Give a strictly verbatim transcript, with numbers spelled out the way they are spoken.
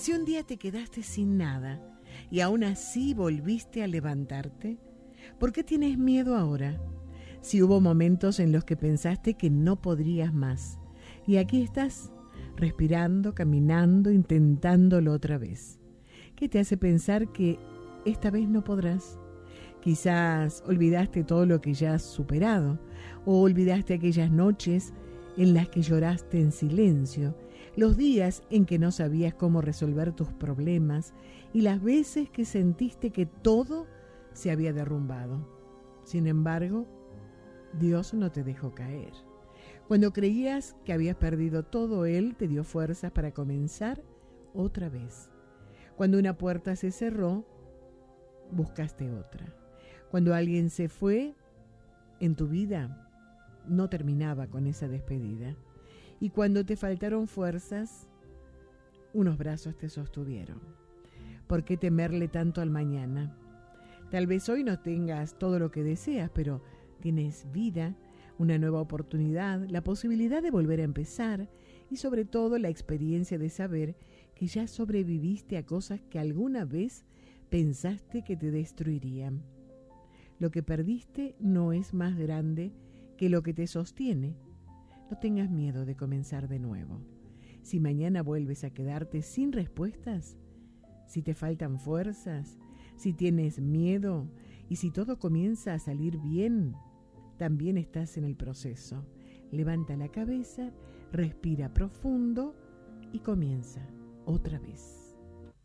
Si un día te quedaste sin nada y aún así volviste a levantarte, ¿por qué tienes miedo ahora? Si hubo momentos en los que pensaste que no podrías más, y aquí estás, respirando, caminando, intentándolo otra vez. ¿Qué te hace pensar que esta vez no podrás? Quizás olvidaste todo lo que ya has superado, o olvidaste aquellas noches en las que lloraste en silencio, los días en que no sabías cómo resolver tus problemas y las veces que sentiste que todo se había derrumbado. Sin embargo, Dios no te dejó caer. Cuando creías que habías perdido todo, Él te dio fuerzas para comenzar otra vez. Cuando una puerta se cerró, buscaste otra. Cuando alguien se fue en tu vida, no terminaba con esa despedida. Y cuando te faltaron fuerzas, unos brazos te sostuvieron. ¿Por qué temerle tanto al mañana? Tal vez hoy no tengas todo lo que deseas, pero tienes vida, una nueva oportunidad, la posibilidad de volver a empezar y sobre todo la experiencia de saber que ya sobreviviste a cosas que alguna vez pensaste que te destruirían. Lo que perdiste no es más grande que lo que te sostiene. No tengas miedo de comenzar de nuevo. Si mañana vuelves a quedarte sin respuestas, si te faltan fuerzas, si tienes miedo y si todo comienza a salir bien, también estás en el proceso. Levanta la cabeza, respira profundo y comienza otra vez.